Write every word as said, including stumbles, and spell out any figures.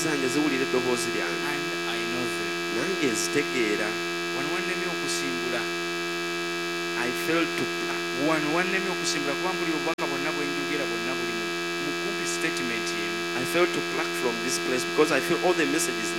zange ziwulira eddoboozi lyange and I know them. nange nzitegeera. Wano wannemye okusimbula. I failed to pluck. Wano wannemye okusimbula kuba mpulira obubaka bwonna bwe njogera bwonna buli mu kumpi statement emu. I failed to pluck from this place because I feel all the messages